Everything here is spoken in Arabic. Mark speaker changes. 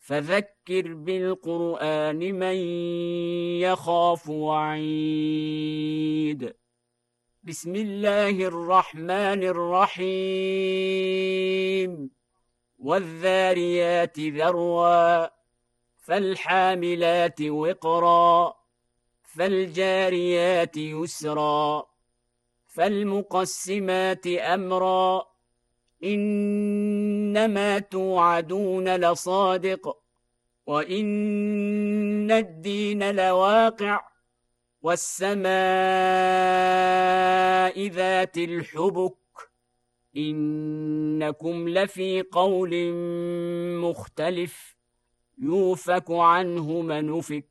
Speaker 1: فذكر بالقرآن من يخاف وعيد. بسم الله الرحمن الرحيم. والذاريات ذروا فالحاملات وقرا فالجاريات يسرا فالمقسمات أمرا إنما توعدون لصادق وإن الدين لواقع والسماء ذات الحبك إنكم لفي قول مختلف يوفك عنه من أفك